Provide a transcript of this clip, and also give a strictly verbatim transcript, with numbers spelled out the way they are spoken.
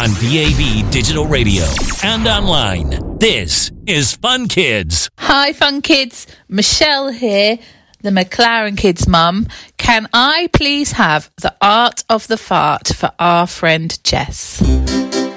on V A B Digital Radio and online. This is Fun Kids. Hi, Fun Kids. Michelle here, the McLaren Kids' mum. Can I please have the art of the fart for our friend Jess?